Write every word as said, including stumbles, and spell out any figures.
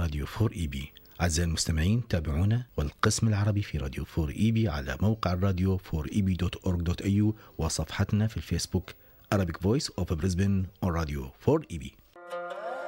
راديو فور إي بي. أعزائي المستمعين تابعونا والقسم العربي في راديو فور إي بي على موقع الراديو فور إي بي دوت أورج دوت إيه يو وصفحتنا في الفيسبوك Arabic Voice of Brisbane on Radio فور إي بي.